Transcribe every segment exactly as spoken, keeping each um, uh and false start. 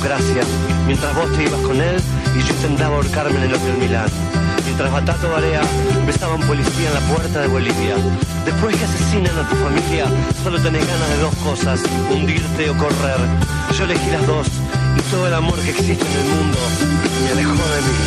democracia, mientras vos te ibas con él y yo intentaba ahorcarme en el Hotel Milán. Mientras Batato Barea besaba a un policía en la puerta de Bolivia. Después que asesinan a tu familia, solo tenés ganas de dos cosas, hundirte o correr. Yo elegí las dos, y todo el amor que existe en el mundo me alejó de mí.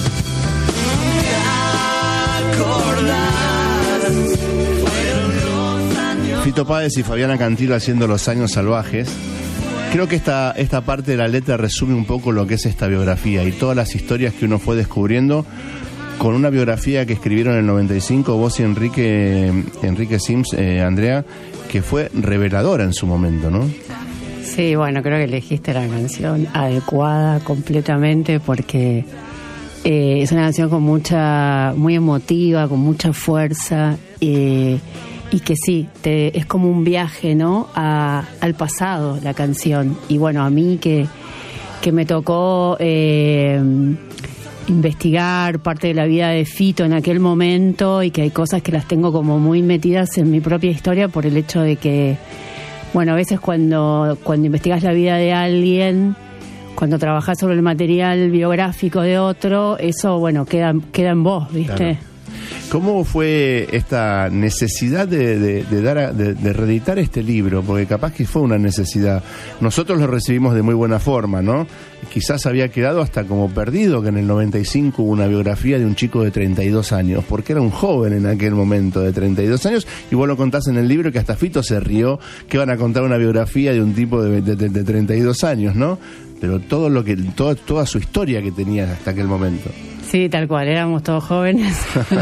¿Te acordás? Fueron los años... Fito Páez y Fabiana Cantilo haciendo Los Años Salvajes. Creo que esta, esta parte de la letra resume un poco lo que es esta biografía y todas las historias que uno fue descubriendo con una biografía que escribieron en el noventa y cinco, vos y Enrique, Enrique Sims, eh, Andrea, que fue reveladora en su momento, ¿no? Sí, bueno, creo que elegiste la canción adecuada completamente porque eh, es una canción con mucha, muy emotiva, con mucha fuerza, eh, y que sí, te, es como un viaje, ¿no? A, al pasado, la canción. Y bueno, a mí que, que me tocó eh, investigar parte de la vida de Fito en aquel momento y que hay cosas que las tengo como muy metidas en mi propia historia por el hecho de que, bueno, a veces cuando, cuando investigas la vida de alguien, cuando trabajás sobre el material biográfico de otro, eso, bueno, queda, queda en vos, ¿viste? Claro. ¿Cómo fue esta necesidad de, de, de, dar a, de, de reeditar este libro? Porque capaz que fue una necesidad. Nosotros lo recibimos de muy buena forma, ¿no? Quizás había quedado hasta como perdido que en el noventa y cinco hubo una biografía de un chico de treinta y dos años, porque era un joven en aquel momento de treinta y dos años, y vos lo contás en el libro que hasta Fito se rió que van a contar una biografía de un tipo de, de, de, de treinta y dos años, ¿no? Pero todo lo que, toda, toda su historia que tenía hasta aquel momento. Sí, tal cual, éramos todos jóvenes.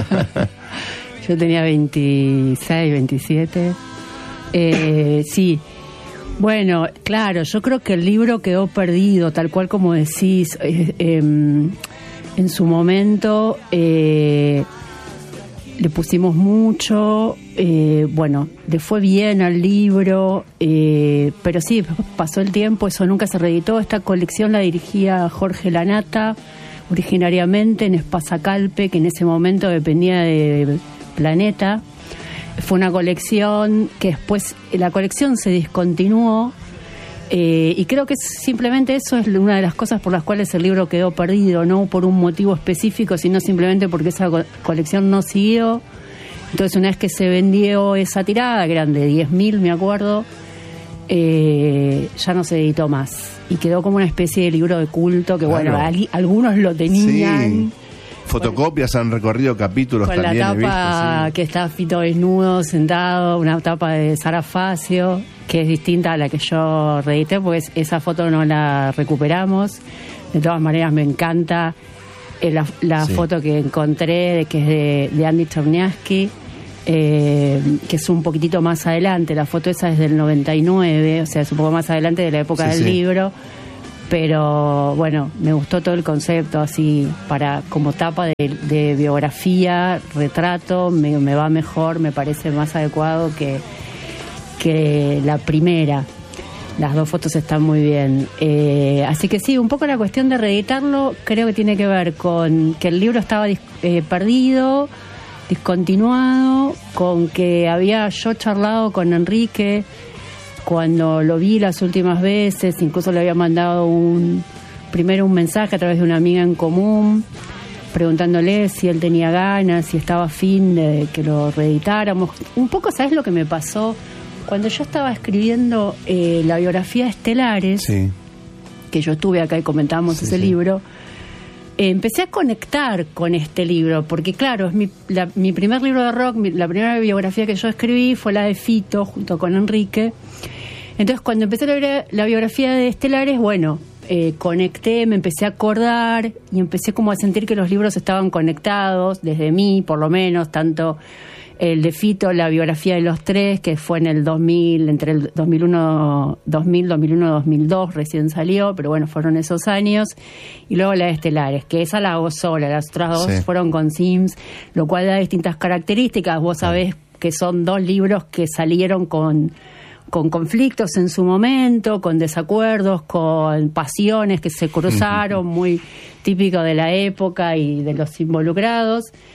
Yo tenía veintiséis, veintisiete. Eh, sí, bueno, claro, yo creo que el libro quedó perdido, tal cual como decís. Eh, eh, en su momento eh, le pusimos mucho, eh, bueno, le fue bien al libro, eh, pero sí, pasó el tiempo, eso nunca se reeditó. Esta colección la dirigía Jorge Lanata, originariamente en Espasacalpe, que en ese momento dependía de Planeta. Fue una colección que después la colección se discontinuó, eh, y creo que simplemente eso es una de las cosas por las cuales el libro quedó perdido, no por un motivo específico, sino simplemente porque esa co- colección no siguió. Entonces, una vez que se vendió esa tirada, que eran de diez mil, me acuerdo, eh, ya no se editó más y quedó como una especie de libro de culto que, claro, bueno, al, algunos lo tenían. Sí. Fotocopias, han recorrido capítulos con también. Con la tapa, he visto, sí, que está Fito desnudo, sentado, una tapa de Sara Facio, que es distinta a la que yo reedité, pues esa foto no la recuperamos. De todas maneras, me encanta eh, la, la sí. foto que encontré, que es de, de Andy Czerniawski, eh, que es un poquitito más adelante. La foto esa es del noventa y nueve, o sea, es un poco más adelante de la época sí, del sí. libro. Pero bueno, me gustó todo el concepto así para como tapa de, de biografía, retrato, me, me va mejor, me parece más adecuado que, que la primera. Las dos fotos están muy bien. Eh, así que sí, un poco la cuestión de reeditarlo creo que tiene que ver con que el libro estaba dis, eh, perdido, discontinuado, con que había yo charlado con Enrique cuando lo vi las últimas veces, incluso le había mandado un primero un mensaje a través de una amiga en común, preguntándole si él tenía ganas, si estaba afín de que lo reeditáramos. Un poco, ¿sabes lo que me pasó? Cuando yo estaba escribiendo eh, la biografía de Estelares, sí. que yo estuve acá y comentábamos sí, ese sí. libro, eh, empecé a conectar con este libro, porque claro, es mi, la, mi primer libro de rock, mi, la primera biografía que yo escribí fue la de Fito, junto con Enrique. Entonces, cuando empecé la, la biografía de Estelares, bueno, eh, conecté, me empecé a acordar y empecé como a sentir que los libros estaban conectados, desde mí, por lo menos, tanto el de Fito, la biografía de los tres, que fue en el dos mil, entre el dos mil uno, dos mil, dos mil uno, dos mil dos, recién salió, pero bueno, fueron esos años, y luego la de Estelares, que esa la hago sola, las otras dos sí. fueron con Sims, lo cual da distintas características. Vos sabés que son dos libros que salieron con... con conflictos en su momento, con desacuerdos, con pasiones que se cruzaron, muy típico de la época y de los involucrados.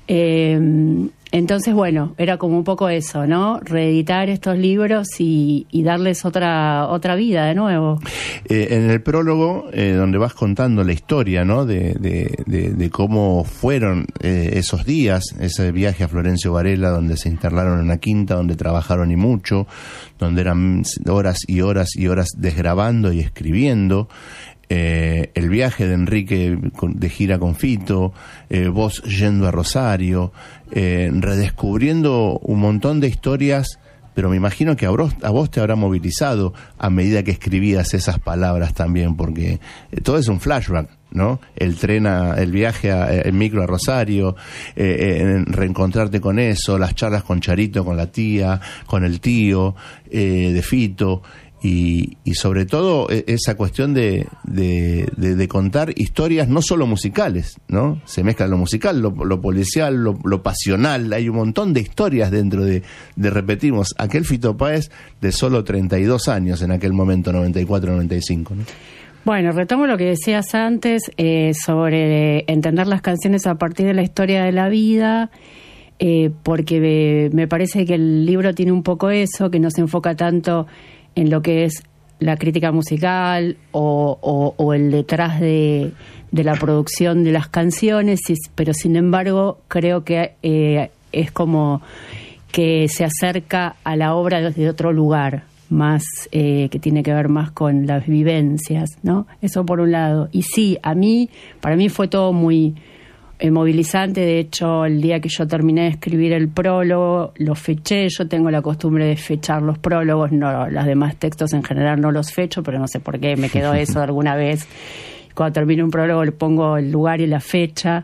Eh, entonces, bueno, era como un poco eso, ¿no? Reeditar estos libros y, y darles otra otra vida de nuevo. Eh, en el prólogo, eh, donde vas contando la historia, ¿no? De, de, de, de cómo fueron eh, esos días, ese viaje a Florencio Varela, donde se instalaron en una quinta, donde trabajaron y mucho, donde eran horas y horas y horas desgrabando y escribiendo. Eh, el viaje de Enrique de gira con Fito, eh, vos yendo a Rosario, eh, redescubriendo un montón de historias, pero me imagino que a vos, a vos te habrá movilizado a medida que escribías esas palabras también, porque eh, todo es un flashback, ¿no? El tren, a, el viaje, a, el micro a Rosario, eh, eh, reencontrarte con eso, las charlas con Charito, con la tía, con el tío eh, de Fito. Y, y sobre todo esa cuestión de, de, de, de contar historias no solo musicales, ¿no? Se mezcla lo musical, lo, lo policial, lo, lo pasional. Hay un montón de historias dentro de, de repetimos, aquel Fito Páez de solo treinta y dos años en aquel momento, noventa y cuatro, noventa y cinco, ¿no? Bueno, retomo lo que decías antes eh, sobre entender las canciones a partir de la historia de la vida. Eh, porque me, me parece que el libro tiene un poco eso, que no se enfoca tanto en lo que es la crítica musical o, o, o el detrás de, de la producción de las canciones, pero sin embargo creo que eh, es como que se acerca a la obra desde otro lugar, más eh, que tiene que ver más con las vivencias, ¿no? Eso por un lado. Y sí, a mí, para mí fue todo muy Eh, movilizante. De hecho, el día que yo terminé de escribir el prólogo, lo feché. Yo tengo la costumbre de fechar los prólogos, no, los demás textos en general no los fecho, pero no sé por qué me quedó eso alguna vez. Cuando termino un prólogo le pongo el lugar y la fecha.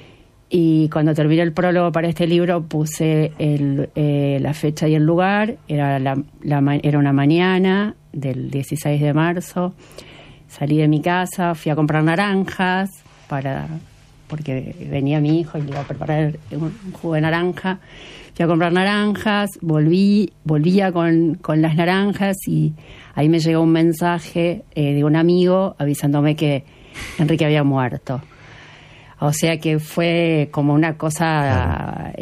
Y cuando terminé el prólogo para este libro puse el, eh, la fecha y el lugar. Era, la, la, era una mañana del dieciséis de marzo. Salí de mi casa, fui a comprar naranjas para... porque venía mi hijo y le iba a preparar un jugo de naranja. Fui a comprar naranjas, volví, volvía con, con las naranjas y ahí me llegó un mensaje eh, de un amigo avisándome que Enrique había muerto. O sea que fue como una cosa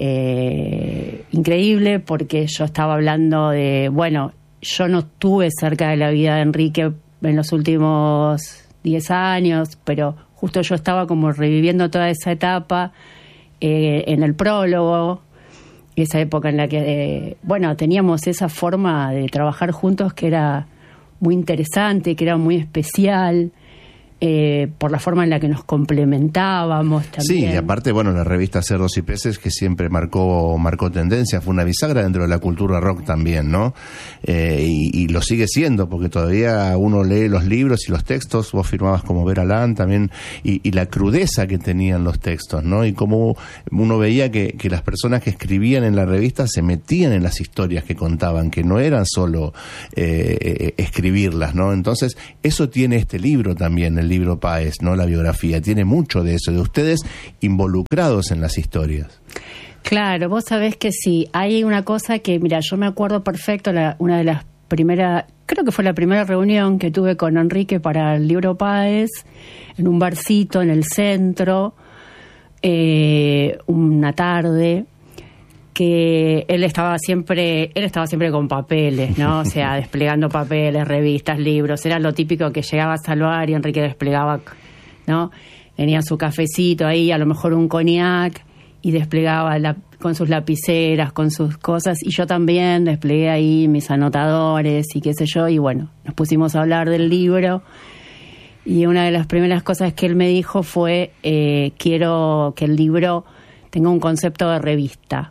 eh, increíble, porque yo estaba hablando de, bueno, yo no estuve cerca de la vida de Enrique en los últimos diez años, pero justo yo estaba como reviviendo toda esa etapa eh, en el prólogo, esa época en la que, eh, bueno, teníamos esa forma de trabajar juntos que era muy interesante, que era muy especial, eh, por la forma en la que nos complementábamos también. Sí, y aparte, bueno, la revista Cerdos y Peces, que siempre marcó marcó tendencia, fue una bisagra dentro de la cultura rock también, ¿no? Eh, y, y lo sigue siendo, porque todavía uno lee los libros y los textos, vos firmabas como Vera Lán también, y, y la crudeza que tenían los textos, ¿no? Y cómo uno veía que, que las personas que escribían en la revista se metían en las historias que contaban, que no eran solo eh, escribirlas, ¿no? Entonces, eso tiene este libro también, el libro Páez, ¿no? La biografía, tiene mucho de eso, de ustedes involucrados en las historias. Claro, vos sabés que sí, hay una cosa que, mira, yo me acuerdo perfecto, la, una de las primeras, creo que fue la primera reunión que tuve con Enrique para el libro Páez, en un barcito en el centro, eh, una tarde, que él estaba siempre, él estaba siempre con papeles, ¿no? O sea, desplegando papeles, revistas, libros. Era lo típico que llegaba a salvar y Enrique desplegaba, ¿no? Tenía su cafecito ahí, a lo mejor un cognac, y desplegaba la, con sus lapiceras, con sus cosas. Y yo también desplegué ahí mis anotadores y qué sé yo. Y bueno, nos pusimos a hablar del libro. Y una de las primeras cosas que él me dijo fue, eh, quiero que el libro tenga un concepto de revista.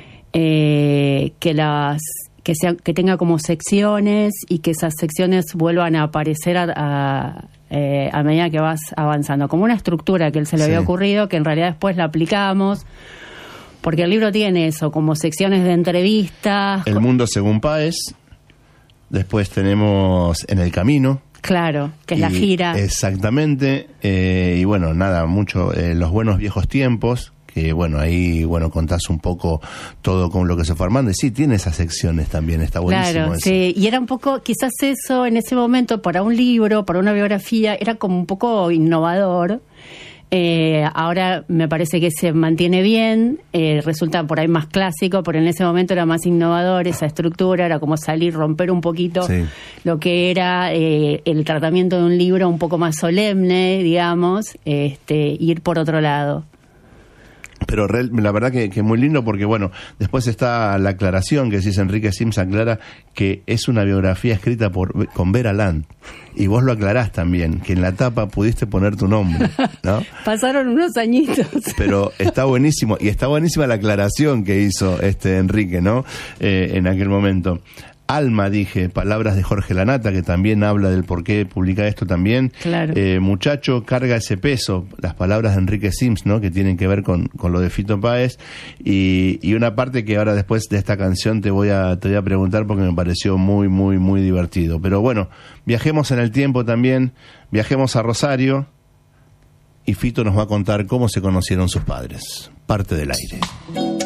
Eh, que las que sea que tenga como secciones y que esas secciones vuelvan a aparecer a, a, eh, a medida que vas avanzando, como una estructura que él se le sí. había ocurrido, que en realidad después la aplicamos, porque el libro tiene eso, como secciones de entrevistas. El mundo según Páez, después tenemos En el camino. Claro, que es y, la gira. Exactamente, eh, y bueno, nada, mucho, eh, los buenos viejos tiempos. Que bueno, ahí bueno contás un poco todo con lo que se fue armando. Y sí, tiene esas secciones también, está buenísimo. Claro, eso. Sí, y era un poco, quizás eso en ese momento, para un libro, para una biografía, era como un poco innovador. Eh, ahora me parece que se mantiene bien, eh, resulta por ahí más clásico, pero en ese momento era más innovador esa estructura, era como salir, romper un poquito sí. lo que era eh, el tratamiento de un libro un poco más solemne, digamos, este, ir por otro lado. Pero la verdad que, que muy lindo porque, bueno, después está la aclaración que decís, Enrique Sims aclara que es una biografía escrita por con Vera Land. Y vos lo aclarás también, que en la tapa pudiste poner tu nombre, ¿no? Pasaron unos añitos. Pero está buenísimo, y está buenísima la aclaración que hizo este Enrique, ¿no? Eh, en aquel momento. Alma, dije, palabras de Jorge Lanata, que también habla del por qué publica esto también. Claro. Eh, muchacho, carga ese peso, las palabras de Enrique Sims, ¿no? Que tienen que ver con, con lo de Fito Páez. Y, y una parte que ahora después de esta canción te voy a, te voy a preguntar porque me pareció muy, muy, muy divertido. Pero bueno, viajemos en el tiempo también, viajemos a Rosario y Fito nos va a contar cómo se conocieron sus padres. Parte del aire.